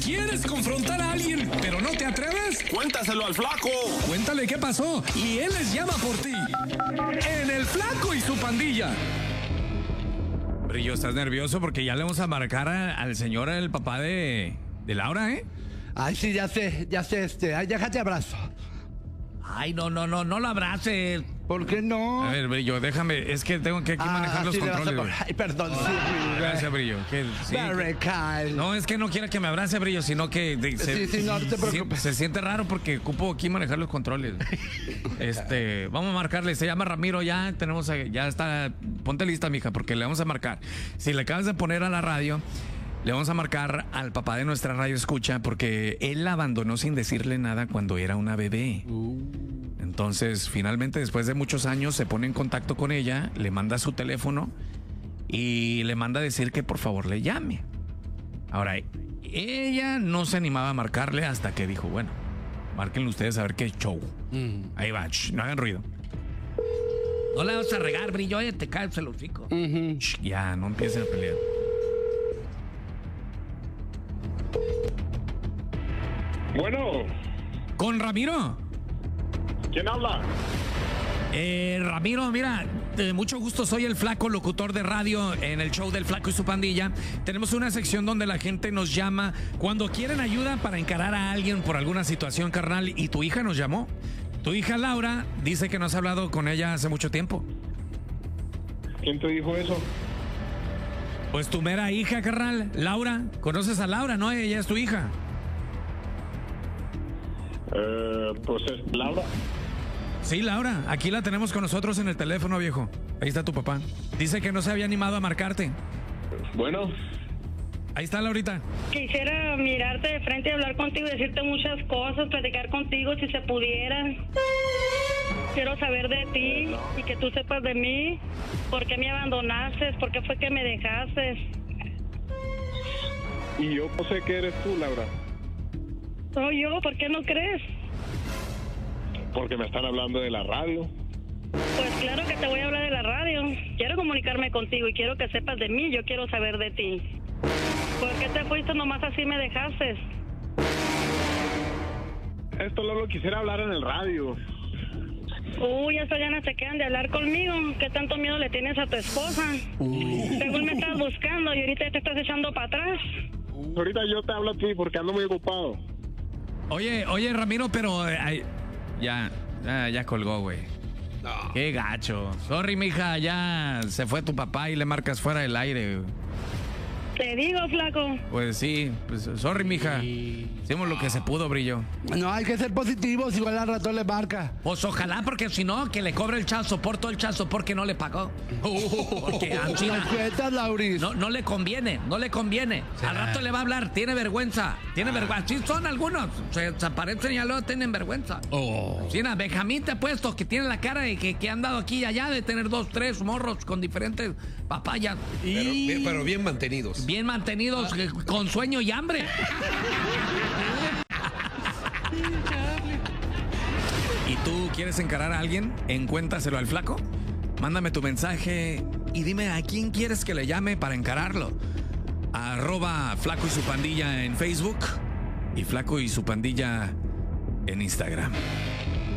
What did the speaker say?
¿Quieres confrontar a alguien, pero no te atreves? Cuéntaselo al Flaco. Cuéntale qué pasó y él les llama por ti. En El Flaco y su Pandilla. Brillo, ¿estás nervioso? Porque ya le vamos a marcar al señor, el papá de Laura, ¿eh? Ay, sí, ya sé, ay, déjate abrazo. Ay, no lo abraces. ¿Por qué no? A ver, Brillo, déjame, es que tengo que aquí manejar los sí, controles. Güey. Ay, perdón, sí. Gracias, Brillo. Sí, Very kind. no, es que no quiera que me abrace, Brillo, sino que Sí, no te preocupes. se siente raro porque ocupo aquí manejar los controles. Vamos a marcarle, se llama Ramiro, ya está, ponte lista, mija, porque le vamos a marcar. Si le acabas de poner a la radio, le vamos a marcar al papá de nuestra radio escucha porque él la abandonó sin decirle nada cuando era una bebé. Entonces, finalmente, después de muchos años, se pone en contacto con ella, le manda su teléfono y le manda a decir que por favor le llame. Ahora, ella no se animaba a marcarle hasta que dijo, bueno, márquenle ustedes a ver qué show. Ahí va, no hagan ruido. No le vas a regar, Brillo, te caes el hocico. Ya, no empiecen a pelear. Bueno. ¿Con Ramiro? ¿Quién habla? Ramiro, mira, de mucho gusto, soy el Flaco, locutor de radio en el show del Flaco y su Pandilla. Tenemos una sección donde la gente nos llama cuando quieren ayuda para encarar a alguien por alguna situación, carnal, y tu hija nos llamó. Tu hija Laura dice que no has hablado con ella hace mucho tiempo. ¿Quién te dijo eso? Pues tu mera hija, carnal, Laura. ¿Conoces a Laura, no? Ella es tu hija. Pues es Laura. Sí, Laura, aquí la tenemos con nosotros en el teléfono, viejo. Ahí está tu papá. Dice que no se había animado a marcarte. Bueno. Ahí está Laurita. Quisiera mirarte de frente y hablar contigo, decirte muchas cosas, platicar contigo si se pudiera. Quiero saber de ti y que tú sepas de mí. ¿Por qué me abandonaste? ¿Por qué fue que me dejaste? Y yo no sé que eres tú, Laura. Soy yo, ¿por qué no crees? Porque me están hablando de la radio. Pues claro que te voy a hablar de la radio. Quiero comunicarme contigo y quiero que sepas de mí. Yo quiero saber de ti. ¿Por qué te fuiste nomás así me dejaste? Esto lo quisiera hablar en el radio. Uy, esas ganas te quedan de hablar conmigo. ¿Qué tanto miedo le tienes a tu esposa? Según me estás buscando y ahorita te estás echando para atrás. Ahorita yo te hablo a ti porque ando muy ocupado. Oye, Ramiro, pero ya colgó, güey. No. Qué gacho. Sorry, mija, ya se fue tu papá y le marcas fuera del aire, güey. Te digo, Flaco. Pues sí, pues sorry, mija. Hicimos lo que se pudo, Brillo. No, hay que ser positivos, igual al rato le marca. Pues ojalá, porque si no, que le cobre el child support, todo el child support que no le pagó. Porque a China no le conviene. Sí. Al rato le va a hablar, tiene vergüenza. Sí, son algunos. Se aparecen y ya luego tienen vergüenza. China, Benjamín te ha puesto que tiene la cara de que han dado aquí y allá de tener 2, 3 morros con diferentes papayas. Pero bien mantenidos. Bien mantenidos, con sueño y hambre. ¿Y tú quieres encarar a alguien? Encuéntaselo al Flaco. Mándame tu mensaje y dime a quién quieres que le llame para encararlo. @Flaco y su Pandilla en Facebook y Flaco y su Pandilla en Instagram.